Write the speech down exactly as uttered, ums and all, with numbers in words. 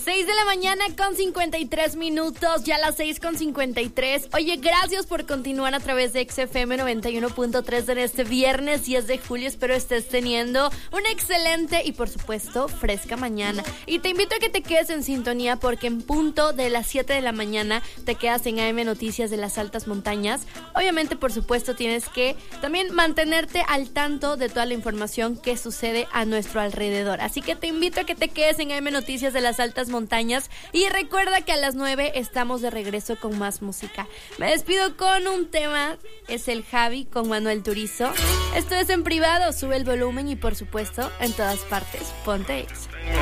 seis de la mañana con cincuenta y tres minutos, ya las seis con cincuenta y tres. Oye, gracias por continuar a través de X F M noventa y uno punto tres en este viernes diez de julio. Espero estés teniendo una excelente y por supuesto fresca mañana. Y te invito a que te quedes en sintonía porque en punto de las siete de la mañana te quedas en A M Noticias de las Altas Montañas. Obviamente, por supuesto, tienes que también mantenerte al tanto de toda la información que sucede a nuestro alrededor. Así que te invito a que te quedes en A M Noticias de las Altas Montañas y recuerda que a las nueve estamos de regreso con más música. Me despido con un tema, es el Javi con Manuel Turizo. Esto es En Privado, sube el volumen y por supuesto en todas partes ponte X.